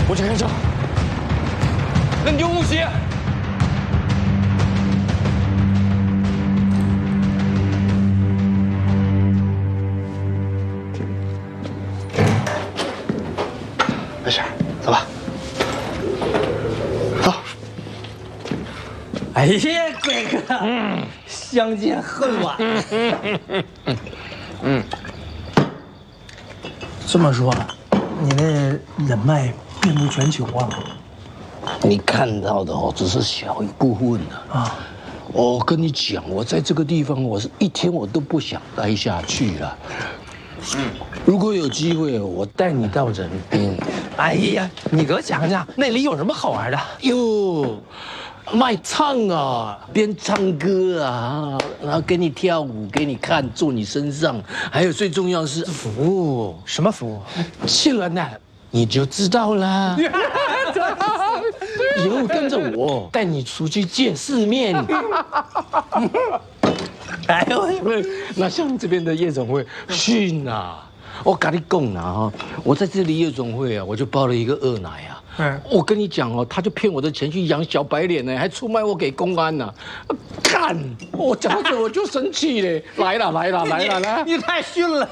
我去看车。人丢武器。 没事，走吧。走。 哎呀，贵哥，相见恨晚。这么说，你那人脉遍布全球啊？ 你看到的哦，只是小一部分啊。我跟你讲，我在这个地方，我是一天我都不想待下去了。如果有机会，我带你到人边。 哎呀，你给我讲讲那里有什么好玩的？ 哟，卖唱啊，边唱歌啊，然后给你跳舞，给你看，坐你身上，还有最重要是服务。 什么服务？ 去了呢，你就知道啦。以后跟着我，带你出去见世面。 哎呦， 那像这边的夜总会，训啊！我跟你讲啦哈，我在这里夜总会啊，我就包了一个二奶啊。我跟你讲哦，他就骗我的钱去养小白脸呢，还出卖我给公安呢。干！我讲到这我就生气嘞！来了， 你太逊了。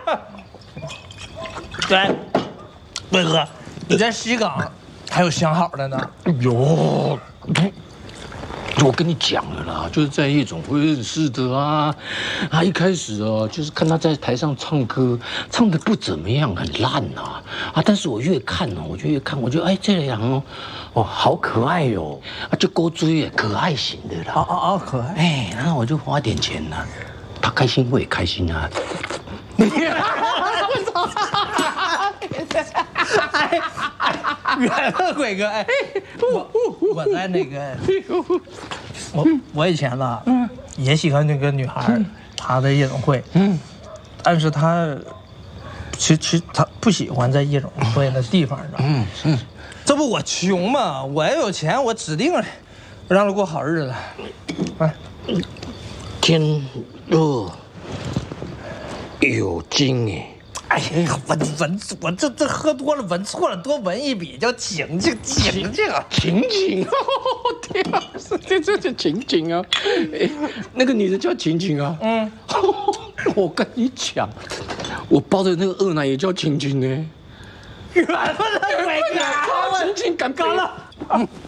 对，贵哥，你在西港还有相好的呢？ 哟。我跟你讲了啦，就是在夜总会认识的啊。他一开始哦，就是看他在台上唱歌，唱得不怎么样，很烂啊。但是我越看哦，我就哎这样哦，好可爱哟，就勾追可爱型的啦。 哦，可爱。 哎，然后我就花点钱呢，他开心我也开心啊。 远了，鬼哥，哎，我在那个，我以前吧，也喜欢那个女孩，她在夜总会，但是她，其实她不喜欢在夜总会那地方，这不我穷嘛，我要有钱，我指定让她过好日子，哎， 天热，有劲哎。 哎呀，我这喝多了，闻错了，多闻一笔叫情情。 情景，天啊，这情景啊！哎，那个女人叫晴晴啊。我跟你讲，我包的那个二奶也叫晴晴呢。 远了，鬼哥， 晴晴，敢高了。